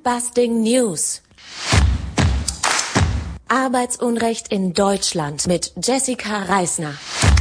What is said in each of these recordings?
Busting News. Arbeitsunrecht in Deutschland mit Jessica Reisner.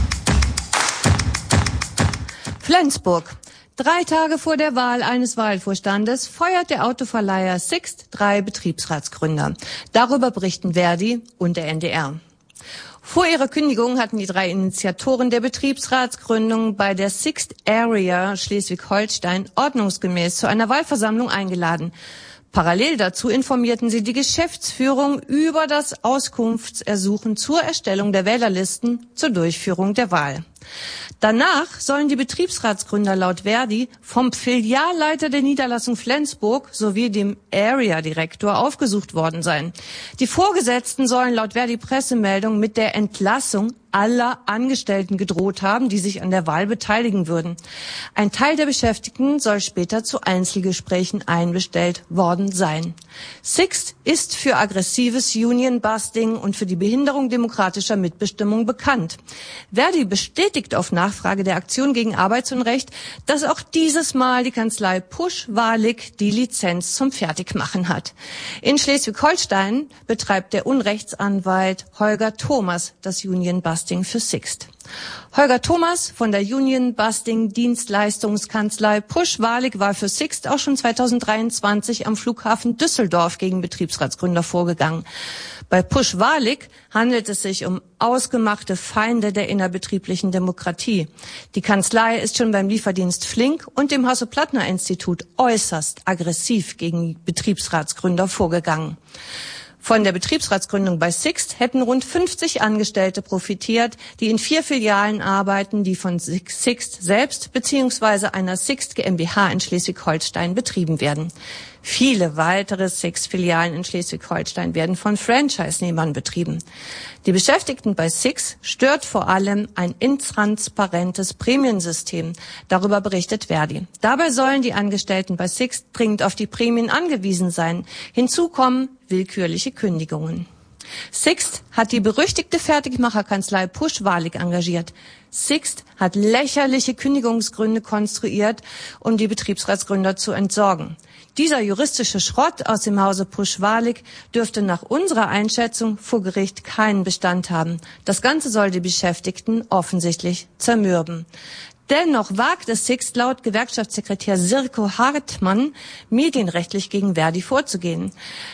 Flensburg. 3 Tage vor der Wahl eines Wahlvorstandes feuert der Autoverleiher Sixt 3 Betriebsratsgründer. Darüber berichten Verdi und der NDR. Vor ihrer Kündigung hatten die 3 Initiatoren der Betriebsratsgründung bei der Sixt Area Schleswig-Holstein ordnungsgemäß zu einer Wahlversammlung eingeladen. Parallel dazu informierten sie die Geschäftsführung über das Auskunftsersuchen zur Erstellung der Wählerlisten zur Durchführung der Wahl. Danach sollen die Betriebsratsgründer laut Verdi vom Filialleiter der Niederlassung Flensburg sowie dem Area-Direktor aufgesucht worden sein. Die Vorgesetzten sollen laut Verdi Pressemeldung mit der Entlassung aller Angestellten gedroht haben, die sich an der Wahl beteiligen würden. Ein Teil der Beschäftigten soll später zu Einzelgesprächen einbestellt worden sein. Sixt ist für aggressives Union-Busting und für die Behinderung demokratischer Mitbestimmung bekannt. Verdi bestätigt auf Nachfrage der Aktion gegen Arbeitsunrecht, dass auch dieses Mal die Kanzlei Pusch-Wahrlich die Lizenz zum Fertigmachen hat. In Schleswig-Holstein betreibt der Unrechtsanwalt Holger Thomas das Union-Busting für Sixt. Holger Thomas von der Union-Busting-Dienstleistungskanzlei Pusch-Wahrlich war für Sixt auch schon 2023 am Flughafen Düsseldorf gegen Betriebsratsgründer vorgegangen. Bei Pusch-Wahrlich handelt es sich um ausgemachte Feinde der innerbetrieblichen Demokratie. Die Kanzlei ist schon beim Lieferdienst Flink und dem Hasso-Plattner-Institut äußerst aggressiv gegen Betriebsratsgründer vorgegangen. Von der Betriebsratsgründung bei Sixt hätten rund 50 Angestellte profitiert, die in 4 Filialen arbeiten, die von Sixt selbst bzw. einer Sixt GmbH in Schleswig-Holstein betrieben werden. Viele weitere Sixt-Filialen in Schleswig-Holstein werden von Franchise-Nehmern betrieben. Die Beschäftigten bei Sixt stört vor allem ein intransparentes Prämiensystem. Darüber berichtet Verdi. Dabei sollen die Angestellten bei Sixt dringend auf die Prämien angewiesen sein. Hinzu kommen willkürliche Kündigungen. Sixt hat die berüchtigte Fertigmacherkanzlei Pusch-Wahrlich engagiert. Sixt hat lächerliche Kündigungsgründe konstruiert, um die Betriebsratsgründer zu entsorgen. Dieser juristische Schrott aus dem Hause Pusch-Wahrlich dürfte nach unserer Einschätzung vor Gericht keinen Bestand haben. Das Ganze soll die Beschäftigten offensichtlich zermürben. Dennoch wagt es Sixt laut Gewerkschaftssekretär Sirko Hartmann, medienrechtlich gegen Verdi vorzugehen.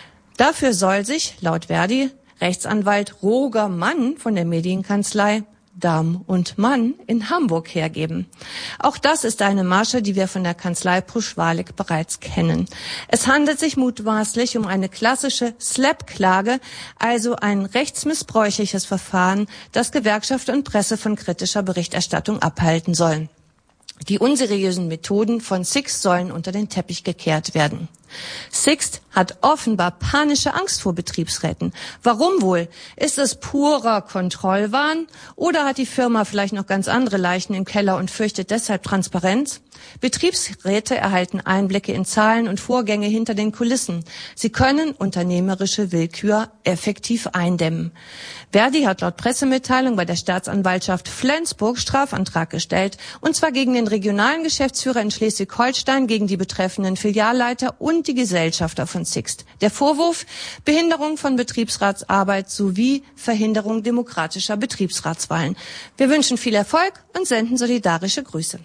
Dafür soll sich, laut Verdi, Rechtsanwalt Roger Mann von der Medienkanzlei Damm und Mann in Hamburg hergeben. Auch das ist eine Masche, die wir von der Kanzlei Pusch-Wahrlich bereits kennen. Es handelt sich mutmaßlich um eine klassische SLAPP-Klage, also ein rechtsmissbräuchliches Verfahren, das Gewerkschaft und Presse von kritischer Berichterstattung abhalten sollen. Die unseriösen Methoden von Sixt sollen unter den Teppich gekehrt werden. Sixt hat offenbar panische Angst vor Betriebsräten. Warum wohl? Ist es purer Kontrollwahn oder hat die Firma vielleicht noch ganz andere Leichen im Keller und fürchtet deshalb Transparenz? Betriebsräte erhalten Einblicke in Zahlen und Vorgänge hinter den Kulissen. Sie können unternehmerische Willkür effektiv eindämmen. Verdi hat laut Pressemitteilung bei der Staatsanwaltschaft Flensburg Strafantrag gestellt, und zwar gegen den regionalen Geschäftsführer in Schleswig-Holstein, gegen die betreffenden Filialleiter und die Gesellschafter von Sixt. Der Vorwurf: Behinderung von Betriebsratsarbeit sowie Verhinderung demokratischer Betriebsratswahlen. Wir wünschen viel Erfolg und senden solidarische Grüße.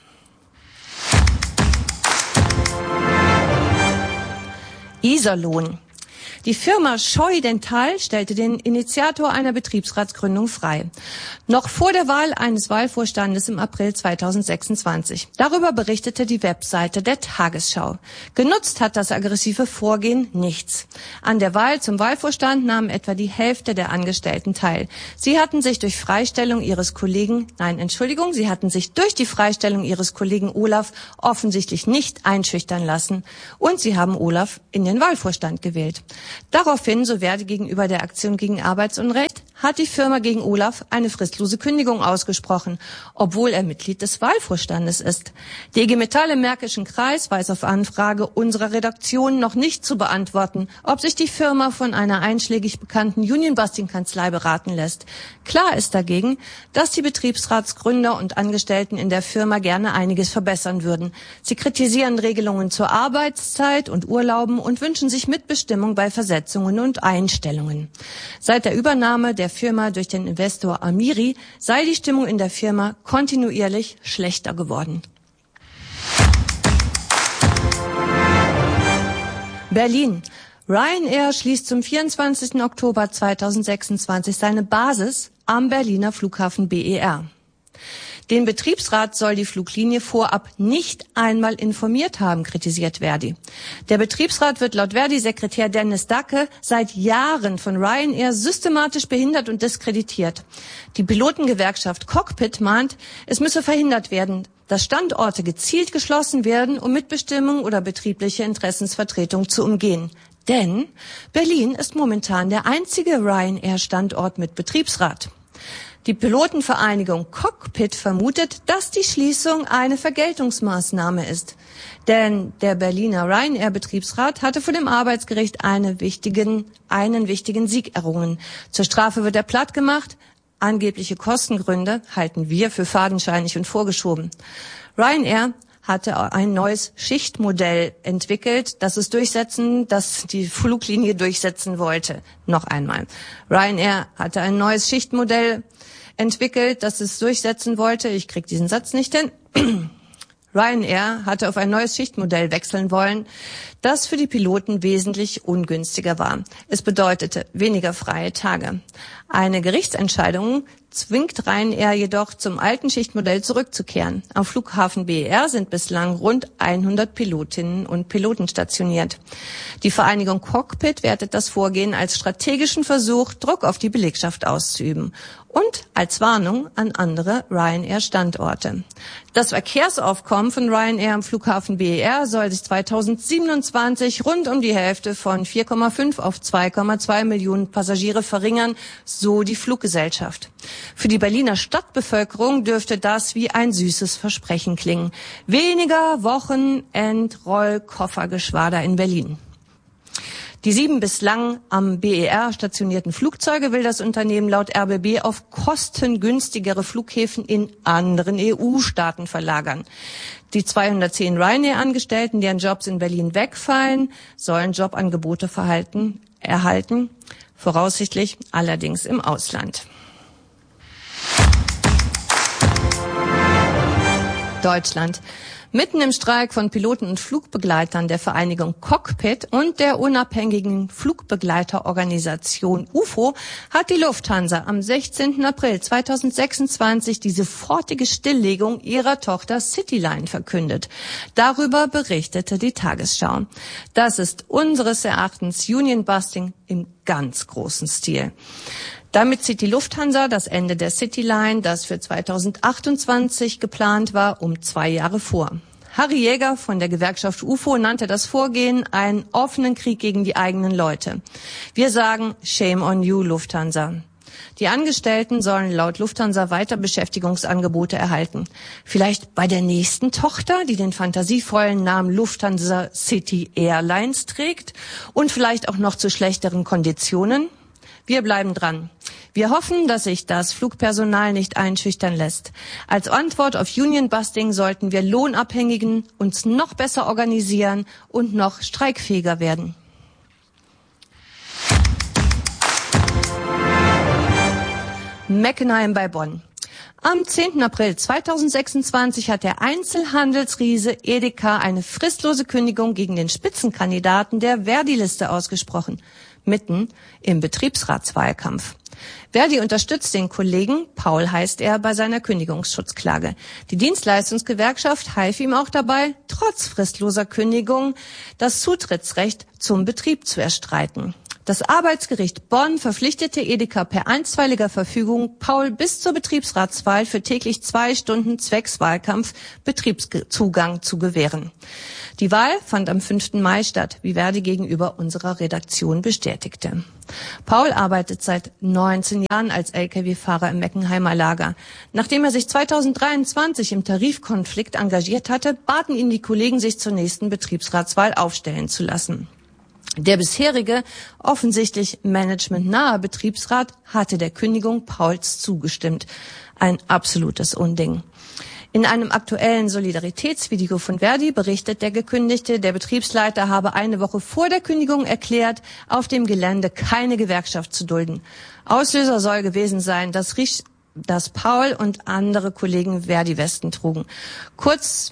Iserlohn. Die Firma Scheu Dental stellte den Initiator einer Betriebsratsgründung frei. Noch vor der Wahl eines Wahlvorstandes im April 2026. Darüber berichtete die Webseite der Tagesschau. Genutzt hat das aggressive Vorgehen nichts. An der Wahl zum Wahlvorstand nahmen etwa die Hälfte der Angestellten teil. Sie hatten sich durch die Freistellung ihres Kollegen Olaf offensichtlich nicht einschüchtern lassen. Und sie haben Olaf in den Wahlvorstand gewählt. Daraufhin, so Verdi gegenüber der Aktion gegen Arbeitsunrecht, hat die Firma gegen Olaf eine fristlose Kündigung ausgesprochen, obwohl er Mitglied des Wahlvorstandes ist. Die IG Metall im Märkischen Kreis weiß auf Anfrage unserer Redaktion noch nicht zu beantworten, ob sich die Firma von einer einschlägig bekannten Union-Busting-Kanzlei beraten lässt. Klar ist dagegen, dass die Betriebsratsgründer und Angestellten in der Firma gerne einiges verbessern würden. Sie kritisieren Regelungen zur Arbeitszeit und Urlauben und wünschen sich Mitbestimmung bei Versetzungen und Einstellungen. Seit der Übernahme der Firma durch den Investor Amiri sei die Stimmung in der Firma kontinuierlich schlechter geworden. Berlin. Ryanair schließt zum 24. Oktober 2026 seine Basis am Berliner Flughafen BER. Den Betriebsrat soll die Fluglinie vorab nicht einmal informiert haben, kritisiert Verdi. Der Betriebsrat wird laut Verdi-Sekretär Dennis Dacke seit Jahren von Ryanair systematisch behindert und diskreditiert. Die Pilotengewerkschaft Cockpit mahnt, es müsse verhindert werden, dass Standorte gezielt geschlossen werden, um Mitbestimmung oder betriebliche Interessensvertretung zu umgehen. Denn Berlin ist momentan der einzige Ryanair-Standort mit Betriebsrat. Die Pilotenvereinigung Cockpit vermutet, dass die Schließung eine Vergeltungsmaßnahme ist. Denn der Berliner Ryanair-Betriebsrat hatte vor dem Arbeitsgericht einen wichtigen Sieg errungen. Zur Strafe wird er platt gemacht. Angebliche Kostengründe halten wir für fadenscheinig und vorgeschoben. Ryanair hatte ein neues Schichtmodell entwickelt, das die Fluglinie durchsetzen wollte. Noch einmal. Ryanair hatte ein neues Schichtmodell entwickelt, das es durchsetzen wollte. Ich krieg diesen Satz nicht hin. Ryanair hatte auf ein neues Schichtmodell wechseln wollen, das für die Piloten wesentlich ungünstiger war. Es bedeutete weniger freie Tage. Eine Gerichtsentscheidung zwingt Ryanair jedoch zum alten Schichtmodell zurückzukehren. Am Flughafen BER sind bislang rund 100 Pilotinnen und Piloten stationiert. Die Vereinigung Cockpit wertet das Vorgehen als strategischen Versuch, Druck auf die Belegschaft auszuüben und als Warnung an andere Ryanair-Standorte. Das Verkehrsaufkommen von Ryanair am Flughafen BER soll sich 2027 rund um die Hälfte von 4,5 auf 2,2 Millionen Passagiere verringern, so die Fluggesellschaft. Für die Berliner Stadtbevölkerung dürfte das wie ein süßes Versprechen klingen. Weniger Wochenendrollkoffergeschwader in Berlin. Die 7 bislang am BER stationierten Flugzeuge will das Unternehmen laut RBB auf kostengünstigere Flughäfen in anderen EU-Staaten verlagern. Die 210 Ryanair-Angestellten, deren Jobs in Berlin wegfallen, sollen Jobangebote erhalten, voraussichtlich allerdings im Ausland. Deutschland. Mitten im Streik von Piloten und Flugbegleitern der Vereinigung Cockpit und der unabhängigen Flugbegleiterorganisation UFO hat die Lufthansa am 16. April 2026 die sofortige Stilllegung ihrer Tochter Cityline verkündet. Darüber berichtete die Tagesschau. Das ist unseres Erachtens Union-Busting im ganz großen Stil. Damit zieht die Lufthansa das Ende der Cityline, das für 2028 geplant war, um 2 Jahre vor. Harry Jäger von der Gewerkschaft UFO nannte das Vorgehen einen offenen Krieg gegen die eigenen Leute. Wir sagen, shame on you, Lufthansa. Die Angestellten sollen laut Lufthansa weiter Beschäftigungsangebote erhalten. Vielleicht bei der nächsten Tochter, die den fantasievollen Namen Lufthansa City Airlines trägt und vielleicht auch noch zu schlechteren Konditionen. Wir bleiben dran. Wir hoffen, dass sich das Flugpersonal nicht einschüchtern lässt. Als Antwort auf Union-Busting sollten wir Lohnabhängigen uns noch besser organisieren und noch streikfähiger werden. Meckenheim bei Bonn. Am 10. April 2026 hat der Einzelhandelsriese Edeka eine fristlose Kündigung gegen den Spitzenkandidaten der Verdi-Liste ausgesprochen, mitten im Betriebsratswahlkampf. Verdi unterstützt den Kollegen, Paul heißt er, bei seiner Kündigungsschutzklage. Die Dienstleistungsgewerkschaft half ihm auch dabei, trotz fristloser Kündigung das Zutrittsrecht zum Betrieb zu erstreiten. Das Arbeitsgericht Bonn verpflichtete Edeka per einstweiliger Verfügung Paul bis zur Betriebsratswahl für täglich 2 Stunden zwecks Wahlkampf Betriebszugang zu gewähren. Die Wahl fand am 5. Mai statt, wie Verdi gegenüber unserer Redaktion bestätigte. Paul arbeitet seit 19 Jahren als Lkw-Fahrer im Meckenheimer Lager. Nachdem er sich 2023 im Tarifkonflikt engagiert hatte, baten ihn die Kollegen, sich zur nächsten Betriebsratswahl aufstellen zu lassen. Der bisherige, offensichtlich managementnahe Betriebsrat hatte der Kündigung Pauls zugestimmt. Ein absolutes Unding. In einem aktuellen Solidaritätsvideo von Verdi berichtet der Gekündigte, der Betriebsleiter habe eine Woche vor der Kündigung erklärt, auf dem Gelände keine Gewerkschaft zu dulden. Auslöser soll gewesen sein, dass Paul und andere Kollegen Verdi-Westen trugen. Kurz,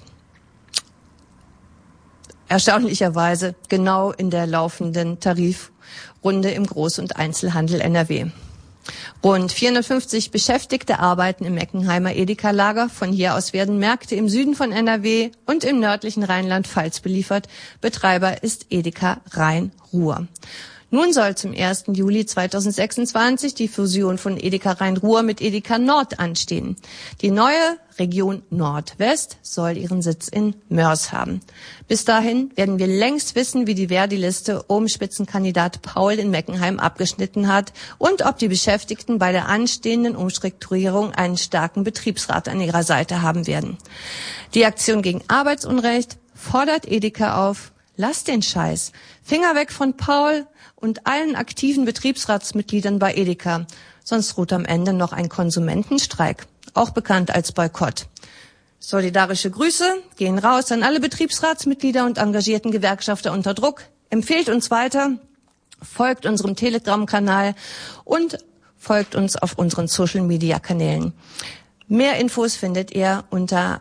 erstaunlicherweise genau in der laufenden Tarifrunde im Groß- und Einzelhandel NRW. Rund 450 Beschäftigte arbeiten im Meckenheimer Edeka-Lager. Von hier aus werden Märkte im Süden von NRW und im nördlichen Rheinland-Pfalz beliefert. Betreiber ist Edeka Rhein-Ruhr. Nun soll zum 1. Juli 2026 die Fusion von Edeka Rhein-Ruhr mit Edeka Nord anstehen. Die neue Region Nordwest soll ihren Sitz in Mörs haben. Bis dahin werden wir längst wissen, wie die Verdi-Liste um Spitzenkandidat Paul in Meckenheim abgeschnitten hat und ob die Beschäftigten bei der anstehenden Umstrukturierung einen starken Betriebsrat an ihrer Seite haben werden. Die Aktion gegen Arbeitsunrecht fordert Edeka auf: Lass den Scheiß. Finger weg von Paul und allen aktiven Betriebsratsmitgliedern bei Edeka. Sonst droht am Ende noch ein Konsumentenstreik, auch bekannt als Boykott. Solidarische Grüße gehen raus an alle Betriebsratsmitglieder und engagierten Gewerkschafter unter Druck. Empfehlt uns weiter, folgt unserem Telegram-Kanal und folgt uns auf unseren Social-Media-Kanälen. Mehr Infos findet ihr unter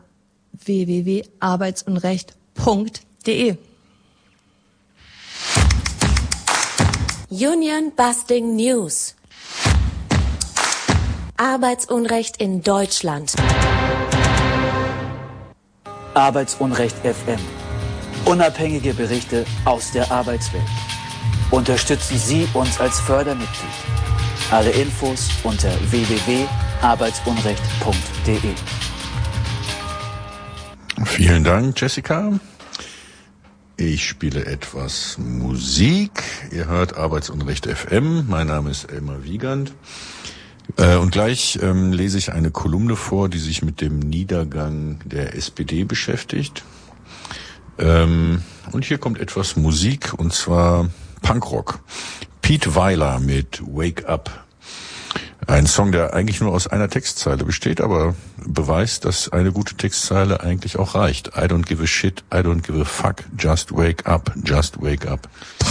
www.arbeitsunrecht.de. Union Busting News. Arbeitsunrecht in Deutschland. Arbeitsunrecht FM. Unabhängige Berichte aus der Arbeitswelt. Unterstützen Sie uns als Fördermitglied. Alle Infos unter www.arbeitsunrecht.de. Vielen Dank, Jessica. Ich spiele etwas Musik. Ihr hört Arbeitsunrecht FM. Mein Name ist Elmar Wiegand. Und gleich lese ich eine Kolumne vor, die sich mit dem Niedergang der SPD beschäftigt. Und hier kommt etwas Musik, und zwar Punkrock. Pete Weiler mit Wake Up. Ein Song, der eigentlich nur aus einer Textzeile besteht, aber beweist, dass eine gute Textzeile eigentlich auch reicht. I don't give a shit, I don't give a fuck, just wake up, just wake up.